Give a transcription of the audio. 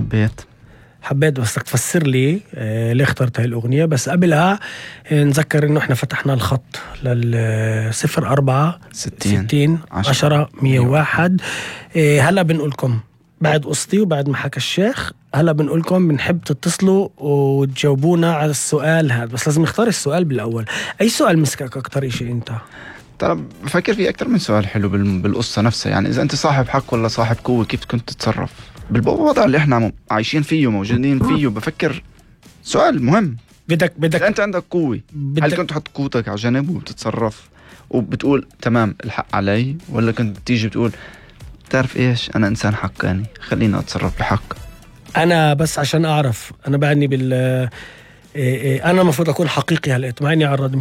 حبيت بس تفسر لي ليه اخترت هاي الأغنية. بس قبلها نذكر إنه إحنا فتحنا الخط 04 60 10 101. هلا بنقولكم بعد قصتي وبعد ما حكى الشيخ، هلا بنقولكم بنحب تتصلوا وتجاوبونا على السؤال هذا، بس لازم نختار السؤال بالأول. أي سؤال مسكك أكتر إشي أنت؟ ترى بفكر في أكتر من سؤال حلو بالقصة نفسها. يعني إذا أنت صاحب حق ولا صاحب قوة، كيف كنت تتصرف بالوضع اللي إحنا عايشين فيه موجودين فيه؟ بفكر سؤال مهم. بدك أنت عندك قوة، هل كنت تحط قوتك على جنب وبتتصرف وبتقول تمام الحق علي، ولا كنت تيجي بتقول تعرف إيش، أنا إنسان حقاني خليني أتصرف بحق؟ أنا بس عشان أعرف، أنا بعدني أنا المفروض أكون حقيقي هلأ مع إني على الراديو